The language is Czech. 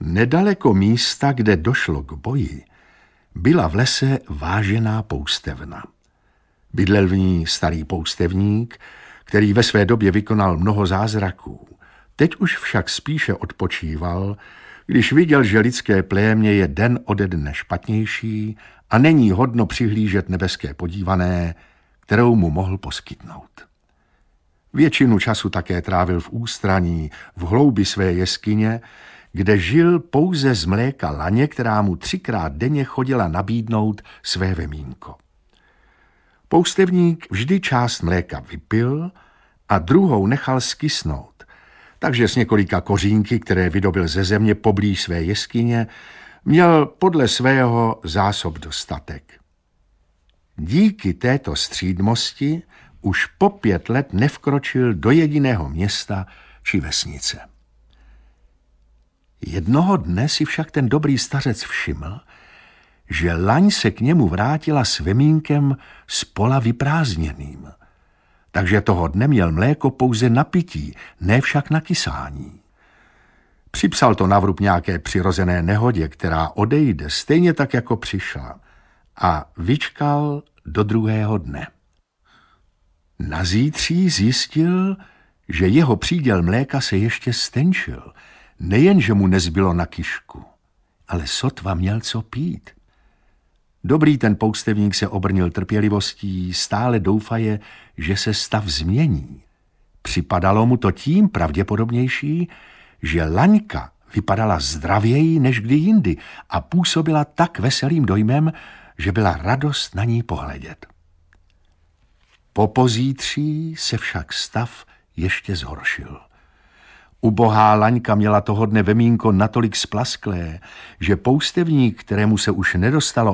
Nedaleko místa, kde došlo k boji, byla v lese vážená poustevna. Bydlel v ní starý poustevník, který ve své době vykonal mnoho zázraků. Teď už však spíše odpočíval, když viděl, že lidské plémě je den ode dne špatnější a není hodno přihlížet nebeské podívané, kterou mu mohl poskytnout. Většinu času také trávil v ústraní, v hloubi své jeskyně, kde žil pouze z mléka laně, která mu 3krát denně chodila nabídnout své vemínko. Poustevník vždy část mléka vypil a druhou nechal skysnout, takže s několika kořínky, které vydobil ze země poblíž své jeskyně, měl podle svého zásob dostatek. Díky této střídmosti už po 5 let nevkročil do jediného města či vesnice. Jednoho dne si však ten dobrý stařec všiml, že laň se k němu vrátila s vemínkem z pola vyprázdněným. Takže toho dne měl mléko pouze na pití, ne však na kysání. Připsal to na vrub nějaké přirozené nehodě, která odejde stejně tak, jako přišla, a vyčkal do druhého dne. Nazítří zjistil, že jeho příděl mléka se ještě stenčil, nejen, že mu nezbylo na kyšku, ale sotva měl co pít. Dobrý ten poustevník se obrnil trpělivostí, stále doufaje, že se stav změní. Připadalo mu to tím pravděpodobnější, že laňka vypadala zdravěji než kdy jindy a působila tak veselým dojmem, že byla radost na ní pohledět. Po pozítří se však stav ještě zhoršil. Ubohá laňka měla toho dne vemínko natolik splasklé, že poustevník, kterému se už nedostalo